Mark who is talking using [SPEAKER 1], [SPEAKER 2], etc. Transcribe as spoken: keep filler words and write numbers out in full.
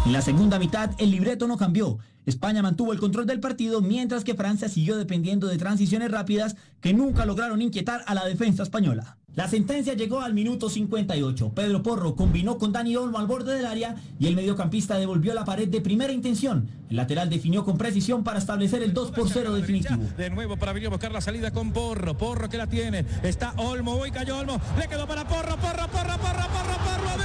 [SPEAKER 1] En la segunda mitad, el libreto no cambió. España mantuvo el control del partido, mientras que Francia siguió dependiendo de transiciones rápidas que nunca lograron inquietar a la defensa española. La sentencia llegó al minuto cincuenta y ocho. Pedro Porro combinó con Dani Olmo al borde del área y el mediocampista devolvió la pared de primera intención. El lateral definió con precisión para establecer el dos por cero definitivo.
[SPEAKER 2] De nuevo para venir a buscar la salida con Porro. Porro que la tiene. Está Olmo. Hoy cayó Olmo. Le quedó para Porro, Porro, Porro, Porro, Porro, Porro.